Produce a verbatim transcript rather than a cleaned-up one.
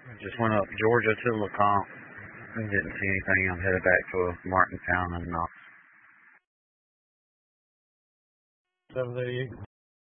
Just went up Georgia to LeCompte. Didn't see anything. I'm headed back to Martintown and Knox. seven eighty-eight.